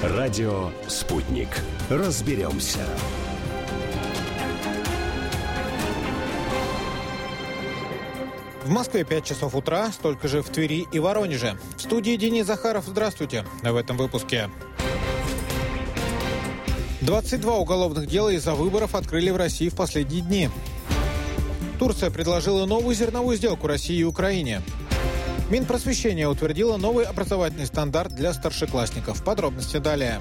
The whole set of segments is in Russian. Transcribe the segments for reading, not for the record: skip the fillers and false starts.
Радио «Спутник». Разберемся. В Москве 5 часов утра, столько же в Твери и Воронеже. В студии Денис Захаров. Здравствуйте. В этом выпуске. 22 уголовных дела из-за выборов открыли в России в последние дни. Турция предложила новую зерновую сделку России и Украине. Минпросвещение утвердило новый образовательный стандарт для старшеклассников. Подробности далее.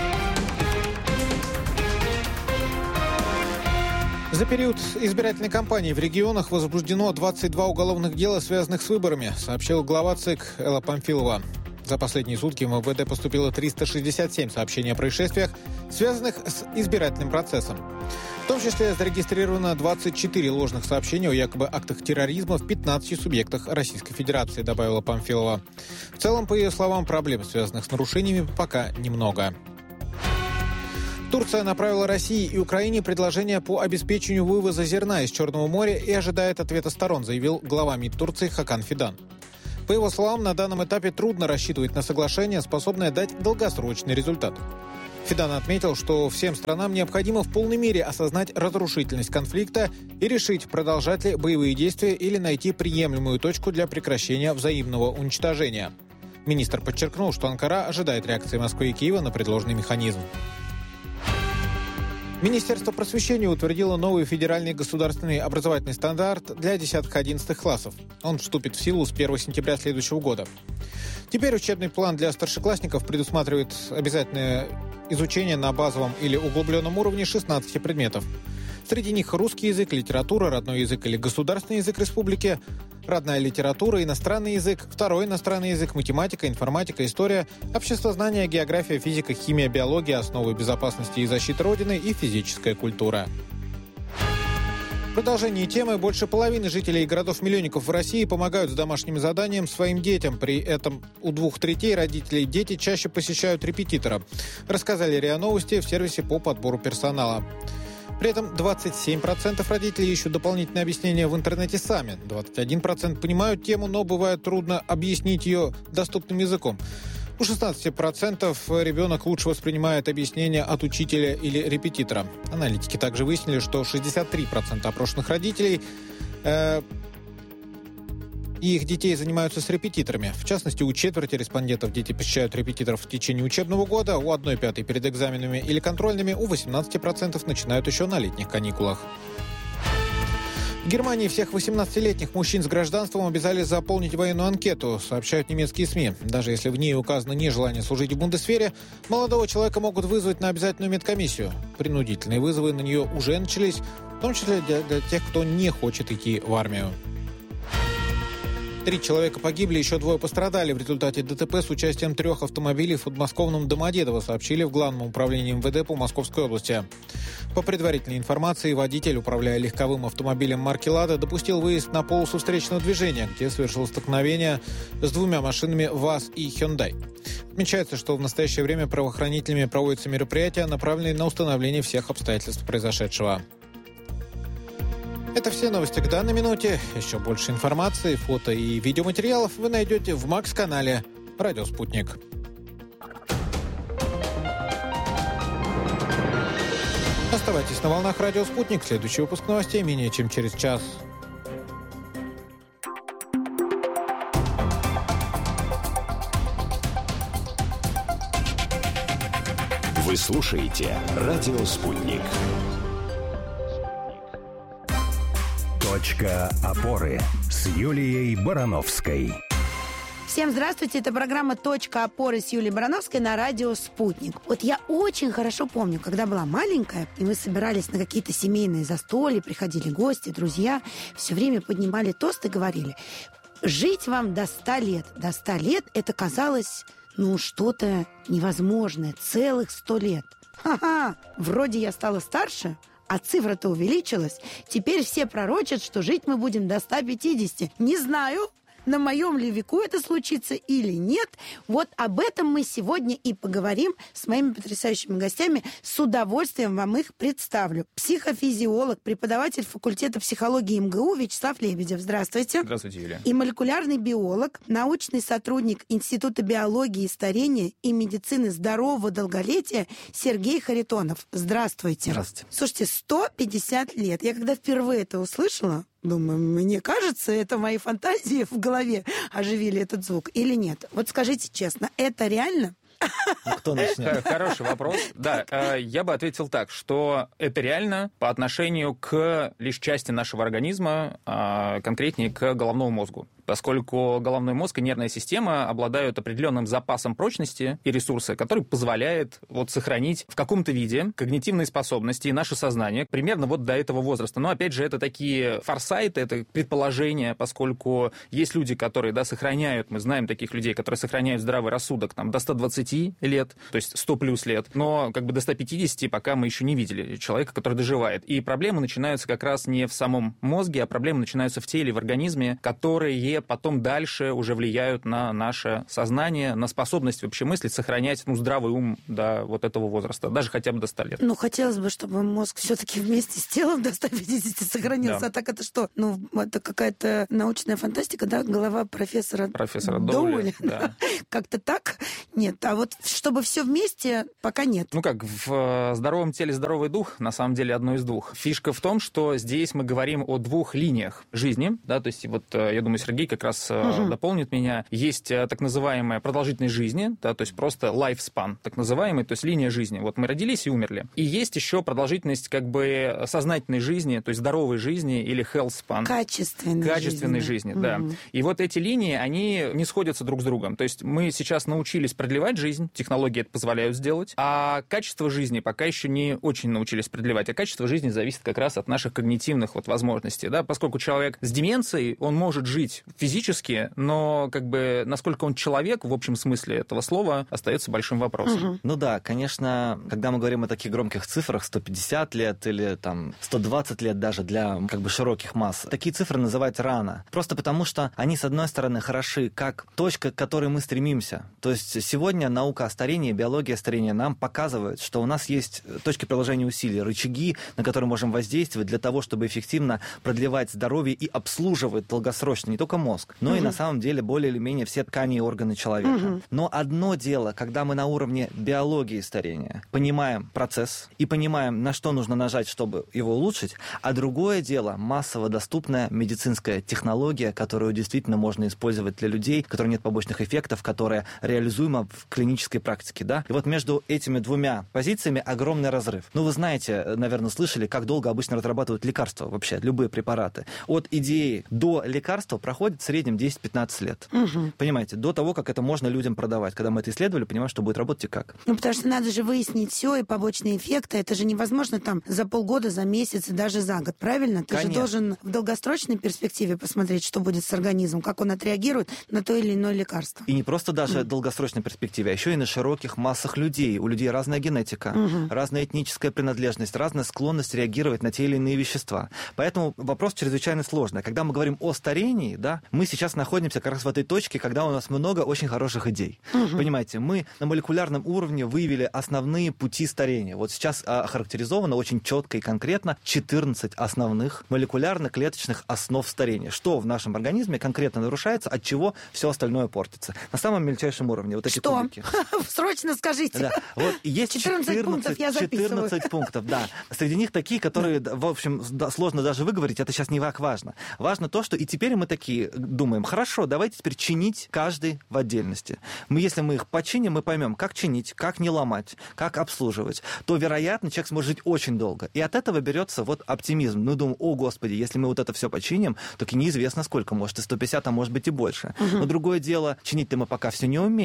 За период избирательной кампании в регионах возбуждено 22 уголовных дела, связанных с выборами, сообщил глава ЦИК Элла Памфилова. За последние сутки в МВД поступило 367 сообщений о происшествиях, связанных с избирательным процессом. В том числе зарегистрировано 24 ложных сообщения о якобы актах терроризма в 15 субъектах Российской Федерации, добавила Памфилова. В целом, по ее словам, проблем, связанных с нарушениями, пока немного. Турция направила России и Украине предложение по обеспечению вывоза зерна из Черного моря и ожидает ответа сторон, заявил глава МИД Турции Хакан Фидан. По его словам, на данном этапе трудно рассчитывать на соглашение, способное дать долгосрочный результат. Фидан отметил, что всем странам необходимо в полной мере осознать разрушительность конфликта и решить, продолжать ли боевые действия или найти приемлемую точку для прекращения взаимного уничтожения. Министр подчеркнул, что Анкара ожидает реакции Москвы и Киева на предложенный механизм. Министерство просвещения утвердило новый федеральный государственный образовательный стандарт для 10-11 классов. Он вступит в силу с 1 сентября следующего года. Теперь учебный план для старшеклассников предусматривает обязательное изучение на базовом или углубленном уровне 16 предметов. Среди них русский язык, литература, родной язык или государственный язык республики, родная литература, иностранный язык, второй иностранный язык, математика, информатика, история, обществознание, география, физика, химия, биология, основы безопасности и защиты Родины и физическая культура. В продолжении темы больше половины жителей городов-миллионников в России помогают с домашним заданием своим детям. При этом у 2/3 родителей дети чаще посещают репетитора, рассказали РИА Новости в сервисе по подбору персонала. При этом 27% родителей ищут дополнительные объяснения в интернете сами. 21% понимают тему, но бывает трудно объяснить ее доступным языком. У 16% ребенок лучше воспринимает объяснения от учителя или репетитора. Аналитики также выяснили, что 63% опрошенных родителей и их детей занимаются с репетиторами. В частности, у четверти респондентов дети посещают репетиторов в течение учебного года, у 1/5 перед экзаменами или контрольными, у 18% начинают еще на летних каникулах. В Германии всех 18-летних мужчин с гражданством обязали заполнить военную анкету, сообщают немецкие СМИ. Даже если в ней указано нежелание служить в Бундесвере, молодого человека могут вызвать на обязательную медкомиссию. Принудительные вызовы на нее уже начались, в том числе для тех, кто не хочет идти в армию. 3 человека погибли, еще 2 пострадали в результате ДТП с участием 3 автомобилей в подмосковном Домодедово, сообщили в Главном управлении МВД по Московской области. По предварительной информации, водитель, управляя легковым автомобилем марки «Лада», допустил выезд на полосу встречного движения, где совершил столкновение с 2 машинами ВАЗ и Hyundai. Отмечается, что в настоящее время правоохранителями проводятся мероприятия, направленные на установление всех обстоятельств произошедшего. Это все новости к данной минуте. Еще больше информации, фото и видеоматериалов вы найдете в МАКС-канале «Радио Спутник». Оставайтесь на волнах «Радио Спутник». Следующий выпуск новостей менее чем через час. Вы слушаете «Радио Спутник». Точка опоры с Юлией Барановской. Всем здравствуйте, это программа «Точка опоры» с Юлией Барановской на радио «Спутник». Вот я очень хорошо помню, когда была маленькая, и мы собирались на какие-то семейные застолья, приходили гости, друзья, все время поднимали тост и говорили: жить вам до 100 лет. До 100 лет это казалось, что-то невозможное, целых 100 лет. Ха-ха, вроде я стала старше, а цифра-то увеличилась. Теперь все пророчат, что жить мы будем до 150. Не знаю. на моем ли веку это случится или нет. Вот об этом мы сегодня и поговорим с моими потрясающими гостями. С удовольствием вам их представлю. Психофизиолог, преподаватель факультета психологии МГУ Вячеслав Лебедев. Здравствуйте. Здравствуйте, Юлия. И молекулярный биолог, научный сотрудник Института биологии и старения и медицины здорового долголетия Сергей Харитонов. Здравствуйте. Здравствуйте. Слушайте, 150 лет. Я когда впервые это услышала, думаю, мне кажется, это мои фантазии в голове оживили этот звук или нет? Вот скажите честно, это реально? Кто начнет? Хороший вопрос. Да, я бы ответил так, что это реально по отношению к лишь части нашего организма, конкретнее к головному мозгу. Поскольку головной мозг и нервная система обладают определенным запасом прочности и ресурса, который позволяет сохранить в каком-то виде когнитивные способности и наше сознание примерно до этого возраста. Но, опять же, это такие форсайты, это предположения, поскольку есть люди, которые, сохраняют, мы знаем таких людей, которые сохраняют здравый рассудок до 120 лет, то есть 100 плюс лет, но до 150 пока мы еще не видели человека, который доживает. И проблемы начинаются как раз не в самом мозге, а проблемы начинаются в теле, в организме, которые потом дальше уже влияют на наше сознание, на способность вообще мыслить, сохранять здравый ум до этого возраста, даже хотя бы до 100 лет. Хотелось бы, чтобы мозг все-таки вместе с телом до 150 сохранился. Да. А так это что? Это какая-то научная фантастика, да? Голова профессора Доуэля? Да. Как-то так? Нет. А чтобы все вместе, пока нет. В здоровом теле здоровый дух, на самом деле одно из двух. Фишка в том, что здесь мы говорим о двух линиях жизни, да, то есть я думаю, Сергей как раз дополнит меня. Есть так называемая продолжительность жизни, да, то есть просто lifespan, так называемый, то есть линия жизни. Мы родились и умерли. И есть еще продолжительность сознательной жизни, то есть здоровой жизни или health span. Качественной жизни, да. И эти линии, они не сходятся друг с другом. То есть мы сейчас научились продлевать жизнь, технологии это позволяют сделать, а качество жизни пока еще не очень научились продлевать. А качество жизни зависит как раз от наших когнитивных возможностей, да, поскольку человек с деменцией, он может жить физически, но насколько он человек в общем смысле этого слова, остается большим вопросом. Конечно, когда мы говорим о таких громких цифрах, 150 лет или 120 лет даже для широких масс, такие цифры называть рано. Просто потому, что они, с одной стороны, хороши как точка, к которой мы стремимся. То есть сегодня наука о старении, биология старения нам показывает, что у нас есть точки приложения усилий, рычаги, на которые можем воздействовать для того, чтобы эффективно продлевать здоровье и обслуживать долгосрочно не только мозг, но и на самом деле более или менее все ткани и органы человека. Но одно дело, когда мы на уровне биологии старения понимаем процесс и понимаем, на что нужно нажать, чтобы его улучшить, а другое дело массово доступная медицинская технология, которую действительно можно использовать для людей, у которых нет побочных эффектов, которая реализуема в клинической практике. Да? И между этими двумя позициями огромный разрыв. Вы знаете, наверное, слышали, как долго обычно разрабатывают лекарства вообще, любые препараты. От идеи до лекарства проходит в среднем 10-15 лет. Понимаете, до того, как это можно людям продавать. Когда мы это исследовали, понимаем, что будет работать и как. Потому что надо же выяснить все и побочные эффекты. Это же невозможно за полгода, за месяц и даже за год, правильно? Ты же должен в долгосрочной перспективе посмотреть, что будет с организмом, как он отреагирует на то или иное лекарство. И не просто даже в долгосрочной перспективе, а еще и на широких массах людей. У людей разная генетика, разная этническая принадлежность, разная склонность реагировать на те или иные вещества. Поэтому вопрос чрезвычайно сложный. Когда мы говорим о старении, да, мы сейчас находимся как раз в этой точке, когда у нас много очень хороших идей. Понимаете, мы на молекулярном уровне выявили основные пути старения. Сейчас охарактеризовано очень четко и конкретно 14 основных молекулярно-клеточных основ старения. Что в нашем организме конкретно нарушается, от чего все остальное портится. На самом мельчайшем уровне. Эти кубики. Срочно скажите. Да. Есть 14 пунктов, я записываю. 14 пунктов, да. Среди них такие, которые, в общем, сложно даже выговорить, это сейчас не так важно. Важно то, что и теперь мы такие думаем, хорошо, давайте теперь чинить каждый в отдельности. Если мы их починим, мы поймем, как чинить, как не ломать, как обслуживать, то, вероятно, человек сможет жить очень долго. И от этого берется оптимизм. Думаю, о, Господи, если мы это все починим, то неизвестно сколько, может и 150, а может быть и больше. Но другое дело, чинить-то мы пока все не умеем. У нас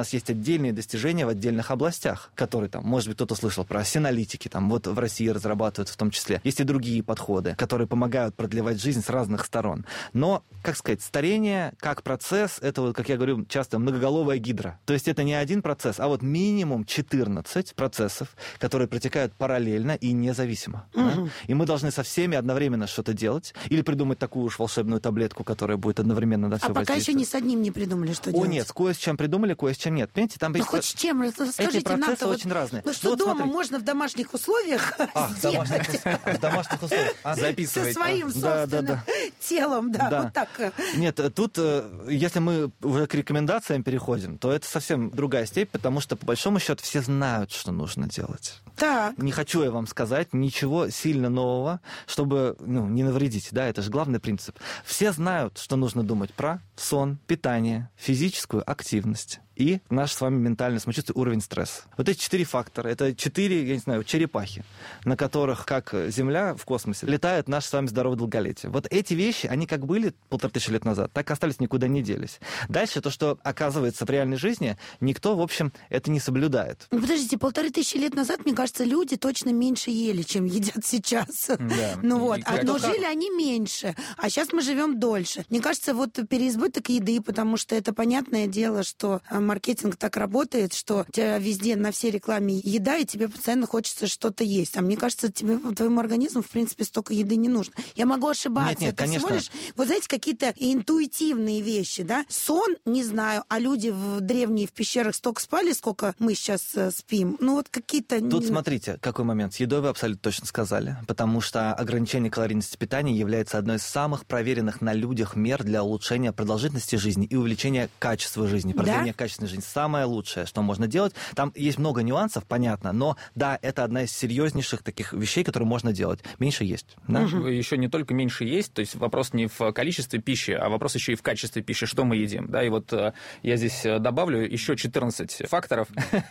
нас есть отдельные достижения в отдельных областях, которые там, может быть, кто-то слышал про синаlytики, там вот в России разрабатывают в том числе. Есть и другие подходы, которые помогают продлевать жизнь с разных сторон. Но, как сказать, старение как процесс, это вот, как я говорю, часто многоголовая гидра. То есть это не один процесс, а вот минимум 14 процессов, которые протекают параллельно и независимо. Да? И мы должны со всеми одновременно что-то делать или придумать такую уж волшебную таблетку, которая будет одновременно на все воздействовать. А пока еще ни с одним не придумали, что делать. О, нет, кое с чем придумали, кое с чем нет. Понимаете, там есть... хоть с чем? Скажите, эти процессы нам-то очень разные. Ну что вот дома смотри. можно в домашних условиях сделать? В домашних условиях. Со Записывайте. своим собственным телом, да, вот так. Нет, тут, если мы уже к рекомендациям переходим, то это совсем другая степень, потому что, по большому счету, все знают, что нужно делать. Так. Не хочу я вам сказать ничего сильно нового, чтобы не навредить. Да, это же главный принцип. Все знают, что нужно думать про сон, питание, физическую активность и наш с вами ментальное самочувствие, уровень стресса. Вот эти 4 фактора, это 4, я не знаю, черепахи, на которых, как Земля в космосе, летает наше с вами здоровое долголетие. Вот эти вещи, они как были 1500 лет назад, так и остались, никуда не делись. Дальше то, что оказывается в реальной жизни, никто, в общем, это не соблюдает. Подождите, 1500 лет назад, мне кажется, люди точно меньше ели, чем едят сейчас. Да. Но жили они меньше, а сейчас мы живем дольше. Мне кажется, вот переизбыток еды, потому что это понятное дело, что маркетинг так работает, что у тебя везде на всей рекламе еда, и тебе постоянно хочется что-то есть. А мне кажется, твоему организму, в принципе, столько еды не нужно. Я могу ошибаться. Нет, это конечно. всего лишь, вот знаете, какие-то интуитивные вещи, да? Сон, не знаю, а люди в древние в пещерах столько спали, сколько мы сейчас спим. Ну вот какие-то... Тут смотрите, какой момент. С едой вы абсолютно точно сказали, потому что ограничение калорийности питания является одной из самых проверенных на людях мер для улучшения продолжительности жизни и увеличения качества жизни, продления качественной жизни. Самое лучшее, что можно делать. Там есть много нюансов, понятно, но да, это одна из серьезнейших таких вещей, которые можно делать. Меньше есть. Да? Еще не только меньше есть, то есть вопрос не в количестве пищи, а вопрос еще и в качестве пищи, что мы едим. Да, и вот я здесь добавлю еще 14 факторов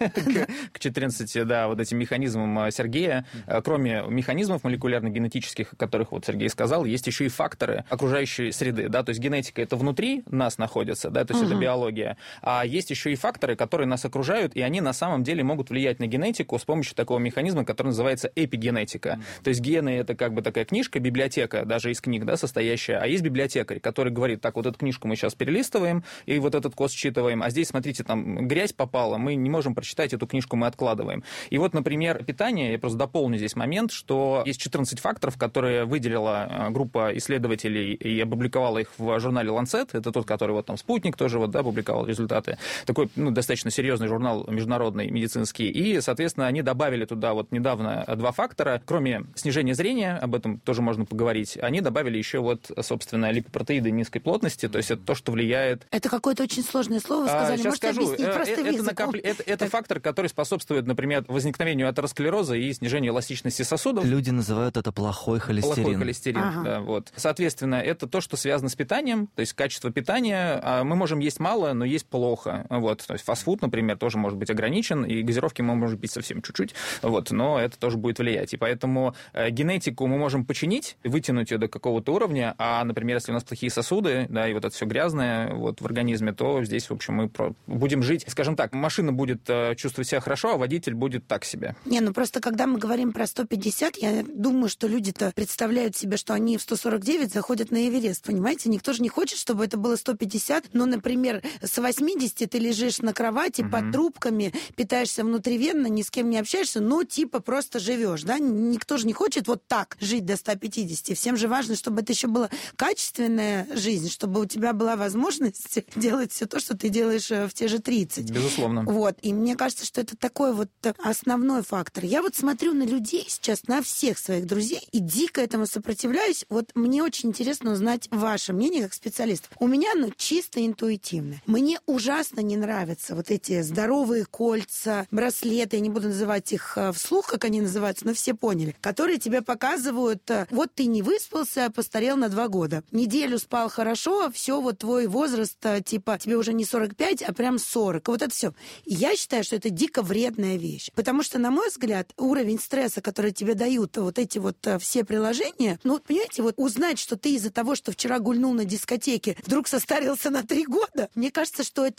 к 14, да, вот этим механизмам Сергея. Кроме механизмов молекулярно-генетических, о которых вот Сергей сказал, есть еще и факторы окружающей среды, да, то есть генетика это внутри нас находится, да, то есть это биология, а есть еще и факторы, которые нас окружают, и они на самом деле могут влиять на генетику с помощью такого механизма, который называется эпигенетика. То есть гены это как бы такая книжка, библиотека, даже из книг, да, состоящая, а есть библиотекарь, который говорит, так, вот эту книжку мы сейчас перелистываем, и вот этот код считываем, а здесь, смотрите, там грязь попала, мы не можем прочитать эту книжку, мы откладываем. И вот, например, питание, я просто дополню здесь момент, что есть 14 факторов, которые выделила группа исследователей и опубликовала их в журнале Lancet, это тот, который вот там «Спутник» тоже вот, да, публиковал результаты, такой, достаточно серьезный журнал международный, медицинский, и, соответственно, они добавили туда вот недавно 2 фактора, кроме снижения зрения, об этом тоже можно поговорить, они добавили еще вот, собственно, липопротеиды низкой плотности, то есть это то, что влияет... Это какое-то очень сложное слово, сказали, сейчас можете скажу. объяснить простым языком? Это фактор, который способствует, например, возникновению атеросклероза и снижению эластичности сосудов. Люди называют это плохой холестерин. Плохой холестерин, да, вот. Соответственно, это то, что связано с питанием, то есть качество питания. Мы можем есть мало, но есть плохо. Вот. То есть фастфуд, например, тоже может быть ограничен, и газировки мы можем пить совсем чуть-чуть, вот, но это тоже будет влиять. И поэтому генетику мы можем починить, вытянуть ее до какого-то уровня, а, например, если у нас плохие сосуды, да, и вот это все грязное вот, в организме, то здесь, в общем, мы будем жить, скажем так, машина будет чувствовать себя хорошо, а водитель будет так себе. Не, просто когда мы говорим про 150, я думаю, что люди-то представляют себе, что они в 149 заходят на Эверест, понимаете? Никто же не хочет, чтобы это было 150, но, например, с 80 ты лежишь на кровати под трубками, питаешься внутривенно, ни с кем не общаешься, но типа просто живешь, да? Никто же не хочет вот так жить до 150. Всем же важно, чтобы это еще была качественная жизнь, чтобы у тебя была возможность делать все то, что ты делаешь в те же 30. Безусловно. Вот. И мне кажется, что это такой вот основной фактор. Я вот смотрю на людей сейчас, на всех своих друзей, и дико этому сопротивляюсь. Вот мне очень интересно узнать ваше мнение как специалист. У меня, чисто интуитивное. Мне ужасно не нравятся вот эти здоровые кольца, браслеты, я не буду называть их вслух, как они называются, но все поняли, которые тебе показывают, вот ты не выспался, постарел на 2 года. Неделю спал хорошо, все, вот твой возраст, типа, тебе уже не 45, а прям 40. Вот это все. Я считаю, что это дико вредная вещь. Потому что, на мой взгляд, уровень стресса, который тебе дают вот эти вот все приложения, понимаете, вот узнать, что ты из-за того, что вчера гульнул на дискотеке, вдруг состарился на 3 года, мне кажется, что это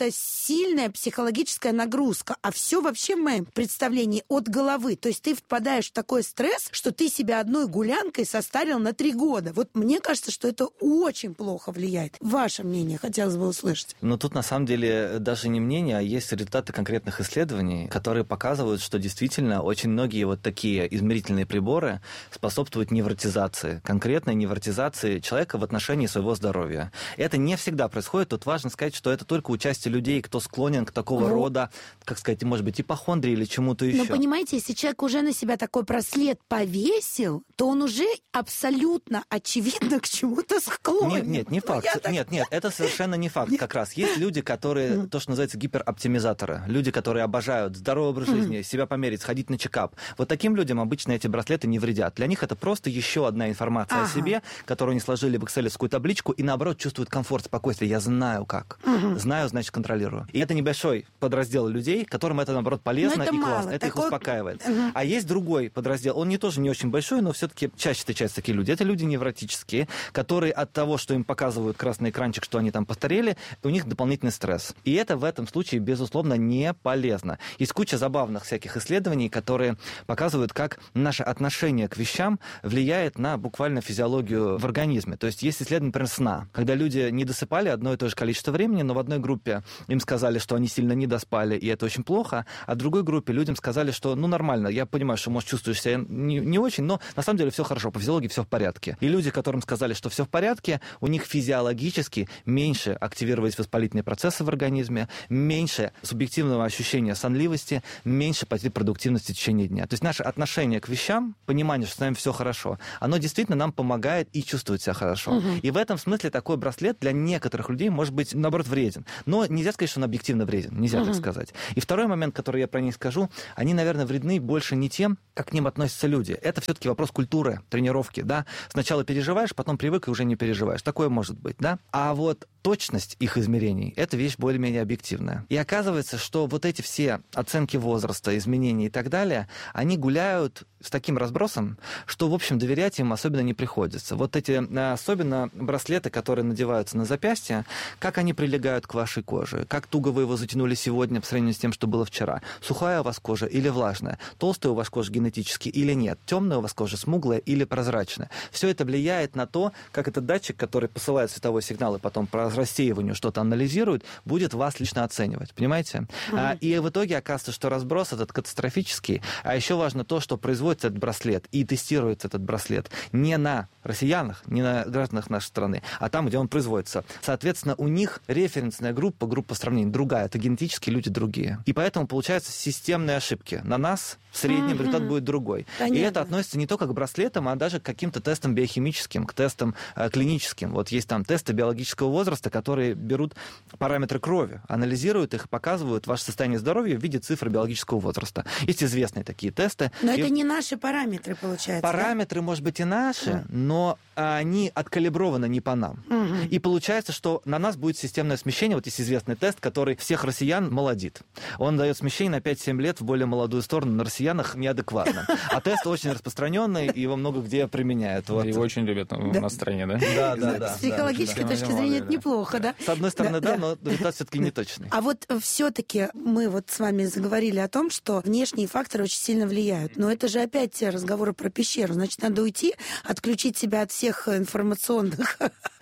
сильная психологическая нагрузка, а все вообще в моем представлении от головы. То есть ты впадаешь в такой стресс, что ты себя одной гулянкой состарил на 3 года. Вот мне кажется, что это очень плохо влияет. Ваше мнение хотелось бы услышать. Но тут на самом деле даже не мнение, а есть результаты конкретных исследований, которые показывают, что действительно очень многие вот такие измерительные приборы способствуют невротизации, конкретной невротизации человека в отношении своего здоровья. Это не всегда происходит. Тут важно сказать, что это только участие людей, кто склонен к такого рода, как сказать, может быть, ипохондрии или чему-то еще. Но понимаете, если человек уже на себя такой браслет повесил, то он уже абсолютно очевидно к чему-то склонен. Нет, не факт. Нет, это совершенно не факт как раз. Есть люди, которые, то, что называется, гипероптимизаторы. Люди, которые обожают здоровый образ жизни, себя померить, сходить на чекап. Вот таким людям обычно эти браслеты не вредят. Для них это просто еще одна информация о себе, которую они сложили в экселевскую табличку и, наоборот, чувствуют комфорт, спокойствие. Я знаю как. Знаю, значит, контролирую. И это небольшой подраздел людей, которым это, наоборот, полезно и классно. Это их успокаивает. А есть другой подраздел. Он тоже не очень большой, но все-таки чаще встречаются такие люди. Это люди невротические, которые от того, что им показывают красный экранчик, что они там постарели, у них дополнительный стресс. И это в этом случае, безусловно, не полезно. Есть куча забавных всяких исследований, которые показывают, как наше отношение к вещам влияет на буквально физиологию в организме. То есть есть исследование, например, сна. Когда люди не досыпали одно и то же количество времени, но в одной группе им сказали, что они сильно не доспали, и это очень плохо, а в другой группе людям сказали, что нормально, я понимаю, что, может, чувствуешь себя не очень, но на самом деле все хорошо, по физиологии все в порядке. И люди, которым сказали, что все в порядке, у них физиологически меньше активировались воспалительные процессы в организме, меньше субъективного ощущения сонливости, меньше потери продуктивности в течение дня. То есть наше отношение к вещам, понимание, что с нами все хорошо, оно действительно нам помогает и чувствовать себя хорошо. И в этом смысле такой браслет для некоторых людей может быть, наоборот, вреден. Но нельзя сказать, что он объективно вреден. Нельзя так сказать. И второй момент, который я про них скажу, они, наверное, вредны больше не тем, как к ним относятся люди. Это все-таки вопрос культуры, тренировки, да. Сначала переживаешь, потом привык и уже не переживаешь. Такое может быть, да. А вот точность их измерений – это вещь более-менее объективная. И оказывается, что вот эти все оценки возраста, изменений и так далее, они гуляют с таким разбросом, что, в общем, доверять им особенно не приходится. Вот эти, особенно браслеты, которые надеваются на запястье, как они прилегают к вашей коже, как туго вы его затянули сегодня по сравнению с тем, что было вчера. Сухая у вас кожа или влажная? Толстая у вас кожа генетически или нет? Темная у вас кожа, смуглая или прозрачная? Все это влияет на то, как этот датчик, который посылает световой сигнал и потом по рассеиванию что-то анализирует, будет вас лично оценивать. Понимаете? И в итоге оказывается, что разброс этот катастрофический. А еще важно то, что производится этот браслет и тестируется этот браслет не на россиянах, не на гражданах нашей страны, а там, где он производится. Соответственно, у них референсная группа сравнения другая. Это генетически люди другие. И поэтому получаются системные ошибки. На нас в среднем результат будет другой. Понятно. И это относится не только к браслетам, а даже к каким-то тестам биохимическим, к тестам клиническим. Вот есть там тесты биологического возраста, которые берут параметры крови, анализируют их и показывают ваше состояние здоровья в виде цифр биологического возраста. Есть известные такие тесты. Но это не наши параметры, получается. Параметры, да? Может быть, и наши, но они откалиброваны не по нам. И получается, что на нас будет системное смещение. Вот есть известный тест, который всех россиян молодит. Он дает смещение на 5-7 лет в более молодую сторону, на россиянах неадекватно. А тест очень распространенный, и его много где применяют. Вот. Его очень любят на стране, да? Да. С психологической точки зрения это неплохо, да? С одной стороны, да, но результат все-таки не точный. А вот все-таки мы вот с вами заговорили о том, что внешние факторы очень сильно влияют. Но это же опять разговоры про пещеру. Значит, надо уйти, отключить себя от всех информационных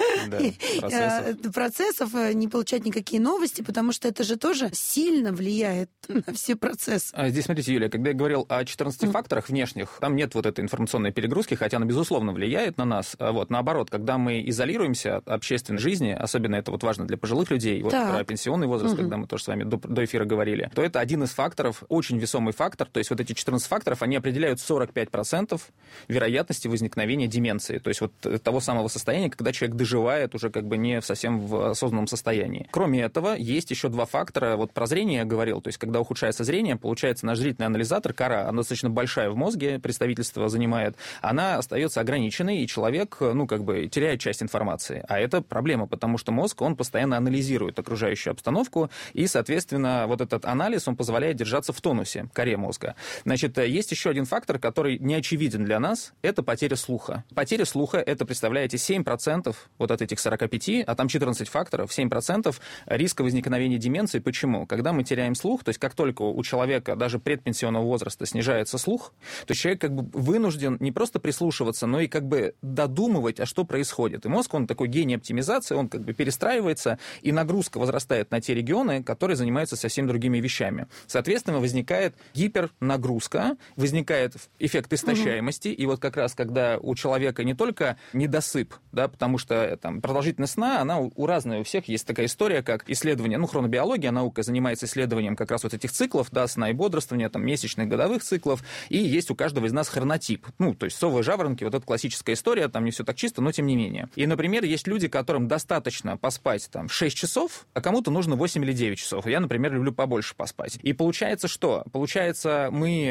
процессов, не получать никакие новости, потому что это же тоже сильно влияет на все процессы. Здесь, смотрите, Юлия, когда я говорил о 14 факторах внешних, там нет вот этой информационной перегрузки, хотя она, безусловно, влияет на нас. Вот, наоборот, когда мы изолируемся от общественной жизни, особенно это вот важно для пожилых людей, вот про пенсионный возраст, когда мы тоже с вами до эфира говорили, то это один из факторов, очень весомый фактор, то есть вот эти 14 факторов, они определяют 45% вероятности возникновения деменции, то есть вот того самого состояния, когда человек доживает уже как бы не совсем в осознанном состоянии. Кроме этого, есть еще два фактора, вот про зрение я говорил, то есть когда ухудшается зрение, получается наш зрительный анализатор, кора, она достаточно большая в мозге, представительство занимает, она остается ограниченной, и человек, как бы теряет часть информации. А это проблема, потому что мозг, он постоянно анализирует окружающую обстановку, и, соответственно, вот этот анализ, он позволяет держаться в тонусе, коре мозга. Значит, есть еще один фактор, который не очевиден для нас, это потеря слуха. Потеря слуха, это, представляете, 7% вот от этих 45, а там 14 факторов, 7% риска возникновения возникновения деменции. Почему? Когда мы теряем слух, то есть как только у человека даже предпенсионного возраста снижается слух, то человек как бы вынужден не просто прислушиваться, но и как бы додумывать, а что происходит. И мозг, он такой гений оптимизации, он как бы перестраивается, и нагрузка возрастает на те регионы, которые занимаются совсем другими вещами. Соответственно, возникает гипернагрузка, возникает эффект истощаемости, и вот как раз когда у человека не только недосып, да, потому что там продолжительность сна, она у разной, у всех есть такая история, как исследование, хронобиология, наука занимается исследованием как раз вот этих циклов, да, сна и бодрствования, там, месячных, годовых циклов, и есть у каждого из нас хронотип. То есть совы, жаворонки, вот эта классическая история, там не все так чисто, но тем не менее. И, например, есть люди, которым достаточно поспать там 6 часов, а кому-то нужно 8 или 9 часов. Я, например, люблю побольше поспать. И получается что? Получается,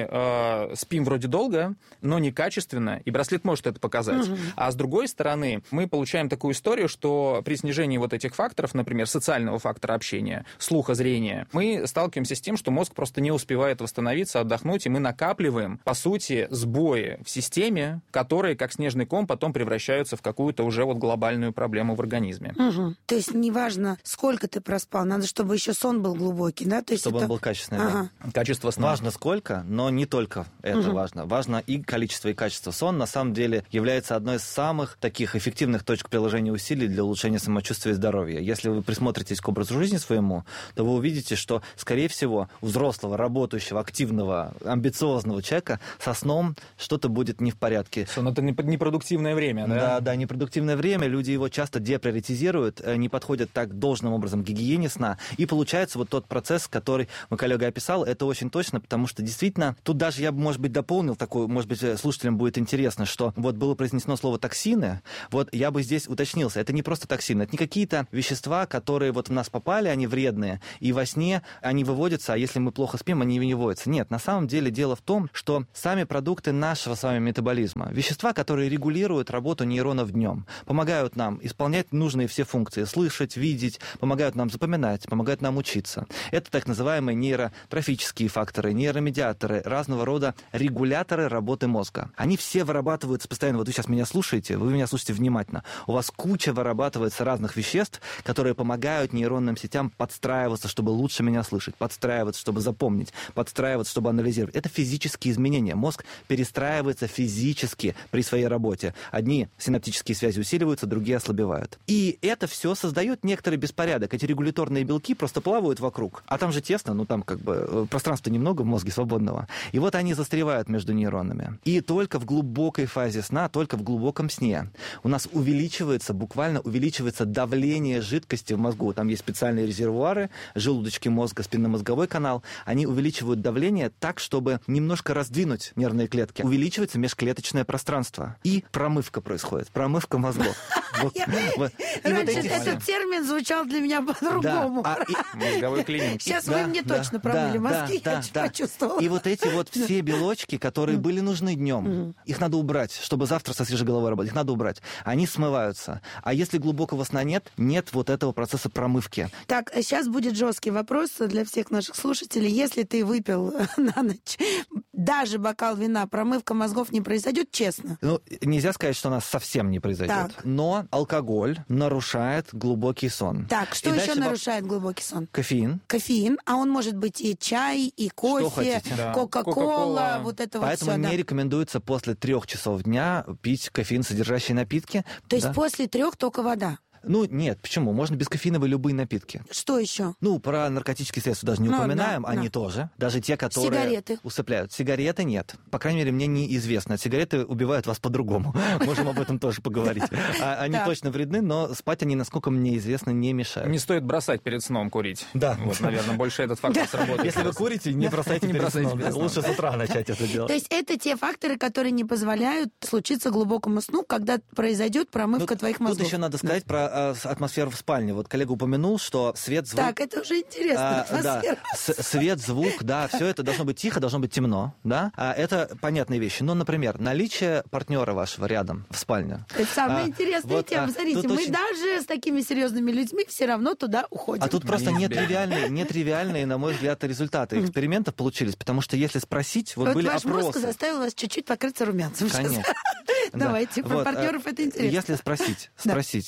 мы спим вроде долго, но некачественно, и браслет может это показать. А с другой стороны, мы получаем такую историю, что при снижении вот этих факторов, например, социального фактора общения, слуха, зрения, мы сталкиваемся с тем, что мозг просто не успевает восстановиться, отдохнуть, и мы накапливаем, по сути, сбои в системе, которые, как снежный ком, потом превращаются в какую-то уже вот глобальную проблему в организме. То есть неважно, сколько ты проспал, надо, чтобы еще сон был глубокий, да? То есть чтобы он был качественный, да. Качество сна. Важно сколько, но не только это важно. Важно и количество, и качество. Сон, на самом деле, является одной из самых таких эффективных точек приложения усилий для улучшения самочувствия и здоровья. Если вы присмотритесь к образу жизни своему, то вы увидите, что, скорее всего, у взрослого, работающего, активного, амбициозного человека со сном что-то будет не в порядке. Сон — это непродуктивное время, да? Да, непродуктивное время. Люди его часто деприоритизируют, не подходят так должным образом к гигиене сна. И получается вот тот процесс, который мой коллега описал, это очень точно, потому что действительно, тут даже я бы, может быть, дополнил такую, может быть, слушателям будет интересно, что вот было произнесено слово токсины, вот я бы здесь уточнился, это не просто токсины, это не какие-то вещества, которые вот в нас попали, они вредные, и во сне они выводятся, а если мы плохо спим, они не выводятся. Нет, на самом деле дело в том, что сами продукты нашего с вами метаболизма, вещества, которые регулируют работу нейронов днем, помогают нам исполнять нужные все функции, слышать, видеть, помогают нам запоминать, помогают нам учиться. Это так называемые нейротрофические факторы, нейромедиаторы, разного рода регуляторы работы мозга. Они все вырабатываются постоянно. Вот вы сейчас меня слушаете, вы меня слушаете внимательно. У вас куча вырабатывается разных веществ, которые помогают нейронным сетям подстраиваться, чтобы лучше меня слышать, подстраиваться, чтобы запомнить, подстраиваться, чтобы анализировать. Это физические изменения. Мозг перестраивается физически при своей работе. Одни синаптические связи усиливаются, другие ослабевают. И это все создает некоторый беспорядок. Эти регуляторные белки просто плавают вокруг. А там же тесно, там как бы пространства немного в мозге свободного. И вот они застревают между нейронами. И только в глубокой фазе сна, только в глубоком сне у нас буквально увеличивается давление жидкости в мозгу. Там есть специальные резервуары, желудочки мозга, спинномозговой канал. Они увеличивают давление так, чтобы немножко раздвинуть нервные клетки. Увеличивается межклеточное пространство. И промывка происходит. Промывка мозгов. Раньше этот термин звучал для меня по-другому. Мозговой клининг. Сейчас вы мне точно промыли мозги, я почувствовала. И вот эти вот все белочки, которые были нужны днем, их надо убрать, чтобы завтра со свежей головой работать. Их надо убрать. Они смываются. А если глубокого сна нет вот этого процесса промывки. Так, сейчас будет жесткий вопрос для всех наших слушателей. Если ты выпил на ночь даже бокал вина, промывка мозгов не произойдет, честно? Нельзя сказать, что у нас совсем не произойдет. Так. Но алкоголь нарушает глубокий сон. Так, что еще нарушает глубокий сон? Кофеин. Кофеин, а он может быть и чай, и кофе, кока-кола, вот это вот все. Поэтому не рекомендуется после 3 часов дня пить кофеин-содержащие напитки. То есть после 3 только вода? Нет, почему? Можно безкофеиновые любые напитки. Что еще? Про наркотические средства даже не упоминаем, они тоже. Даже те, которые сигареты усыпляют. Сигареты нет. По крайней мере, мне неизвестно. Сигареты убивают вас по-другому. Можем об этом тоже поговорить. Они точно вредны, но спать они, насколько мне известно, не мешают. Не стоит бросать перед сном курить. Да. Вот, наверное, больше этот фактор сработает. Если вы курите, не бросайте перед сном. Лучше с утра начать это делать. То есть это те факторы, которые не позволяют случиться глубокому сну, когда произойдет промывка твоих мозгов. Тут еще надо сказать про атмосферу в спальне. Вот коллега упомянул, что свет, звук... Так, это уже интересно. Свет, звук, все это должно быть тихо, должно быть темно, да? Это понятные вещи. Но, например, наличие партнера вашего рядом в спальне. Это самая интересная тема. Смотрите, мы даже с такими серьезными людьми все равно туда уходим. А тут просто нетривиальные, на мой взгляд, результаты экспериментов получились, потому что если спросить, были ваш опросы... мозг заставил вас чуть-чуть покрыться румянцем. Конечно. Давайте, про партнеров это интересно. Если спросить у человека,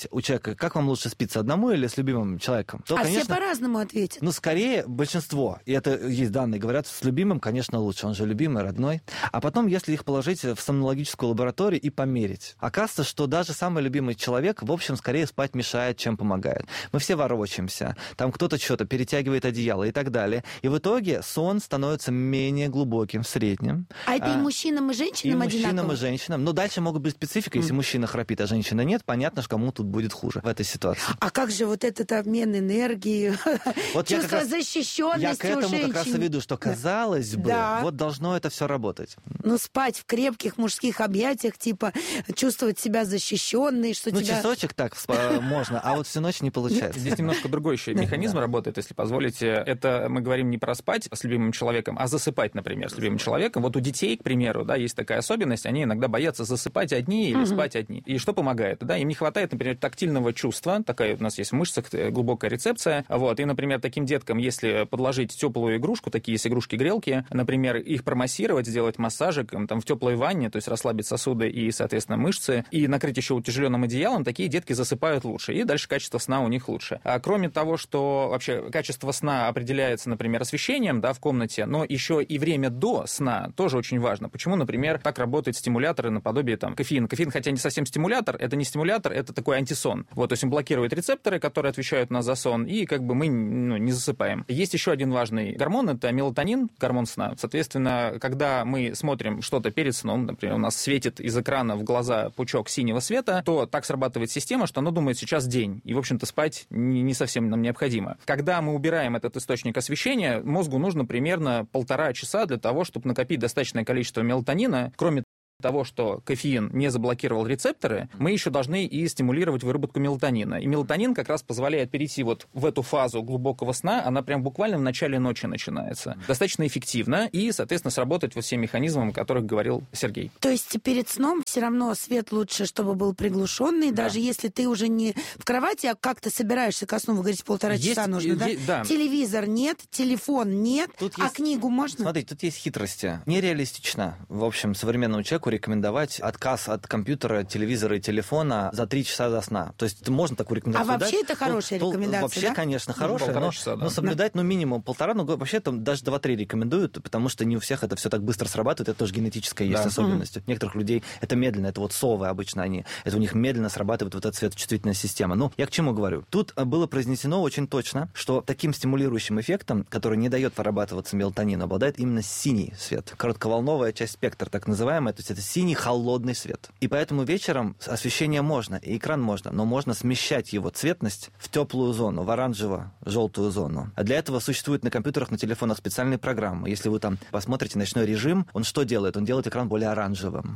девушка, как вам лучше спится, одному или с любимым человеком? То, конечно, все по-разному ответят. Ну, скорее, большинство, и это есть данные, говорят, с любимым, конечно, лучше, он же любимый, родной. А потом, если их положить в сомнологическую лабораторию и померить, оказывается, что даже самый любимый человек, в общем, скорее спать мешает, чем помогает. Мы все ворочаемся, там кто-то что-то перетягивает одеяло и так далее. И в итоге сон становится менее глубоким в среднем. А это и мужчинам, и женщинам одинаково? И мужчинам, и женщинам. Но дальше могут быть специфика. Если мужчина храпит, а женщина нет, понятно, что кому тут будет хуже в этой ситуации. А как же вот этот обмен энергии, вот чувство защищенности я к этому как раз и веду, что, казалось бы, вот должно это все работать. Ну, спать в крепких мужских объятиях, типа чувствовать себя защищенной, что тебя... часочек так можно, а вот всю ночь не получается. Здесь немножко другой еще механизм работает, если позволите. Это мы говорим не про спать с любимым человеком, а засыпать, например, с любимым человеком. Вот у детей, к примеру, да, есть такая особенность, они иногда боятся засыпать одни или спать одни. И что помогает? Да, им не хватает, например, тактильного чувства, такая у нас есть в мышцах глубокая рецепция, вот, и, например, таким деткам, если подложить теплую игрушку, такие есть игрушки-грелки, например, их промассировать, сделать массажик, там, в теплой ванне, то есть расслабить сосуды и, соответственно, мышцы, и накрыть еще утяжеленным одеялом, такие детки засыпают лучше, и дальше качество сна у них лучше. А кроме того, что вообще качество сна определяется, например, освещением, да, в комнате, но еще и время до сна тоже очень важно. Почему, например, так работают стимуляторы наподобие там кофеина? Кофеин, хотя не совсем стимулятор, это не стимулятор, это такой антисон. Вот, то есть он блокирует рецепторы, которые отвечают нас за сон, и как бы мы не засыпаем. Есть еще один важный гормон, это мелатонин, гормон сна. Соответственно, когда мы смотрим что-то перед сном, например, у нас светит из экрана в глаза пучок синего света, то так срабатывает система, что она думает, сейчас день, и, в общем-то, спать не совсем нам необходимо. Когда мы убираем этот источник освещения, мозгу нужно примерно 1,5 часа для того, чтобы накопить достаточное количество мелатонина. Кроме того, что кофеин не заблокировал рецепторы, мы еще должны и стимулировать выработку мелатонина. И мелатонин как раз позволяет перейти вот в эту фазу глубокого сна, она прям буквально в начале ночи начинается. Достаточно эффективно и, соответственно, сработать вот всем механизмам, о которых говорил Сергей. То есть перед сном все равно свет лучше, чтобы был приглушенный, да. Даже если ты уже не в кровати, а как ты собираешься ко сну, вы говорите, 1,5 часа нужно, да? Да? Телевизор нет, телефон нет, книгу можно? Смотрите, тут есть хитрости. Нереалистично, в общем, современному человеку рекомендовать отказ от компьютера, телевизора и телефона за 3 часа до сна. То есть можно такую рекомендацию дать. А вообще это хорошая рекомендация, вообще, да? конечно, хорошая, но соблюдать, минимум 1,5, но вообще там даже 2-3 рекомендуют, потому что не у всех это все так быстро срабатывает, это тоже генетическая есть особенность. У некоторых людей это медленно, это вот совы обычно они, это у них медленно срабатывает вот эта светочувствительная система. Ну, я к чему говорю? Тут было произнесено очень точно, что таким стимулирующим эффектом, который не дает вырабатываться мелатонину, обладает именно синий свет. Коротковолновая часть спектра, так называемая, то есть это синий холодный свет. И поэтому вечером освещение можно, и экран можно, но можно смещать его цветность в теплую зону, в оранжево-желтую зону. А для этого существуют на компьютерах, на телефонах специальные программы. Если вы там посмотрите ночной режим, он что делает? Он делает экран более оранжевым.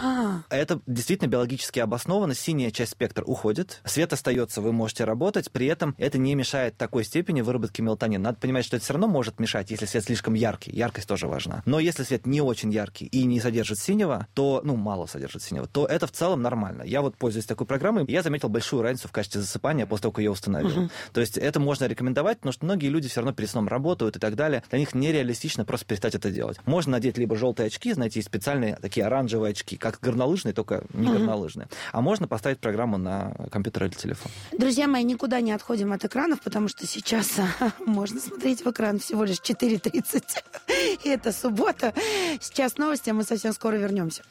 Это действительно биологически обосновано. Синяя часть спектра уходит, свет остается, вы можете работать, при этом это не мешает такой степени выработки мелатонина. Надо понимать, что это все равно может мешать, если свет слишком яркий. Яркость тоже важна. Но если свет не очень яркий и не содержит синего, то, мало содержит синего, то это в целом нормально. Я вот пользуюсь такой программой, и я заметил большую разницу в качестве засыпания после того, как я установил. То есть это можно рекомендовать, потому что многие люди все равно перед сном работают и так далее. Для них нереалистично просто перестать это делать. Можно надеть либо желтые очки, знаете, есть специальные такие оранжевые очки, как горнолыжные, только не горнолыжные. А можно поставить программу на компьютер или телефон. Друзья мои, никуда не отходим от экранов, потому что сейчас можно смотреть в экран всего лишь 4:30. И это суббота. Сейчас новости, а мы совсем скоро вернемся.